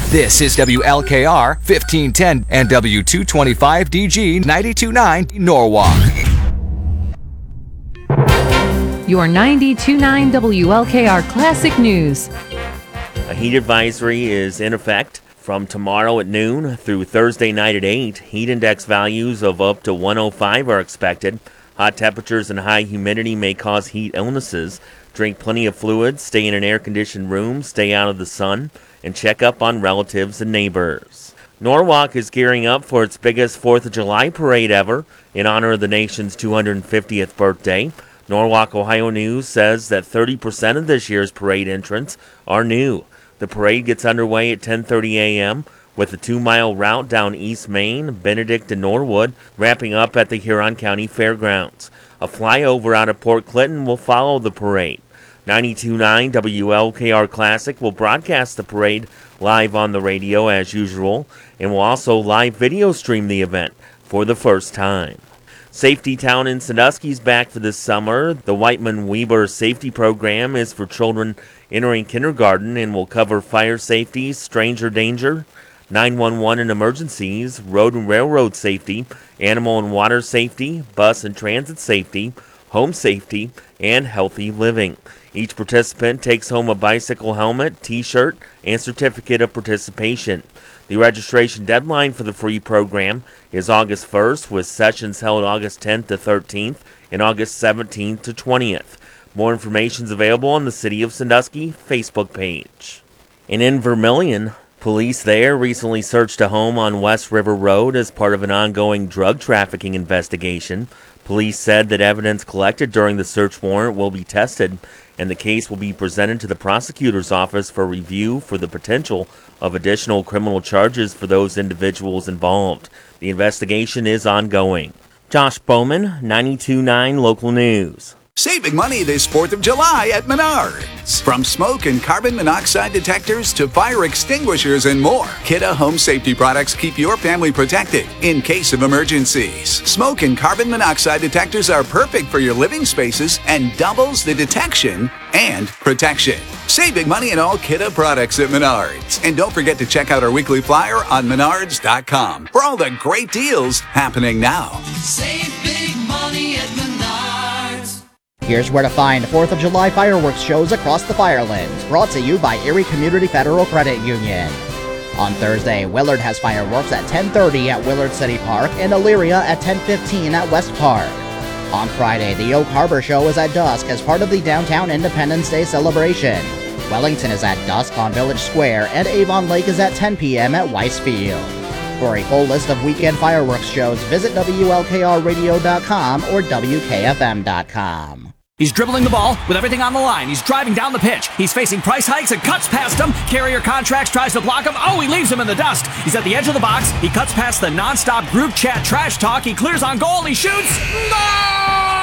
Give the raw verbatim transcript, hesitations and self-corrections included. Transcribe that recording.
This is W L K R fifteen ten and W two twenty-five D G ninety-two point nine Norwalk. Your ninety-two point nine W L K R Classic News. A heat advisory is in effect from tomorrow at noon through Thursday night at eight. Heat index values of up to one oh five are expected. Hot temperatures and high humidity may cause heat illnesses. Drink plenty of fluids, stay in an air-conditioned room, stay out of the sun, and check up on relatives and neighbors. Norwalk is gearing up for its biggest fourth of July parade ever in honor of the nation's two hundred fiftieth birthday. Norwalk, Ohio News says that thirty percent of this year's parade entrants are new. The parade gets underway at ten thirty a.m. with a two-mile route down East Main, Benedict, and Norwood, wrapping up at the Huron County Fairgrounds. A flyover out of Port Clinton will follow the parade. ninety-two point nine W L K R Classic will broadcast the parade live on the radio as usual, and will also live video stream the event for the first time. Safety Town in Sandusky is back for this summer. The Whiteman Weber Safety Program is for children entering kindergarten and will cover fire safety, stranger danger, nine one one and emergencies, road and railroad safety, animal and water safety, bus and transit safety, home safety, and healthy living. Each participant takes home a bicycle helmet, t-shirt, and certificate of participation. The registration deadline for the free program is August first, with sessions held August tenth to thirteenth and August seventeenth to twentieth. More information is available on the City of Sandusky Facebook page. And in Vermilion, police there recently searched a home on West River Road as part of an ongoing drug trafficking investigation. Police said that evidence collected during the search warrant will be tested, and the case will be presented to the prosecutor's office for review for the potential of additional criminal charges for those individuals involved. The investigation is ongoing. Josh Bowman, ninety-two point nine Local News. Saving money this fourth of July at Menards. From smoke and carbon monoxide detectors to fire extinguishers and more, Kidde Home Safety products keep your family protected in case of emergencies. Smoke and carbon monoxide detectors are perfect for your living spaces and doubles the detection and protection. Save big money in all Kidde products at Menards. And don't forget to check out our weekly flyer on menards dot com for all the great deals happening now. Save big money at Menards. Here's where to find fourth of July fireworks shows across the Firelands, brought to you by Erie Community Federal Credit Union. On Thursday, Willard has fireworks at ten thirty at Willard City Park and Elyria at ten fifteen at West Park. On Friday, the Oak Harbor Show is at dusk as part of the Downtown Independence Day celebration. Wellington is at dusk on Village Square, and Avon Lake is at ten p.m. at Weiss Field. For a full list of weekend fireworks shows, visit W L K R radio dot com or W K F M dot com. He's dribbling the ball with everything on the line. He's driving down the pitch. He's facing price hikes and cuts past him. Carrier Contracts tries to block him. Oh, he leaves him in the dust. He's at the edge of the box. He cuts past the nonstop group chat trash talk. He clears on goal. He shoots. No!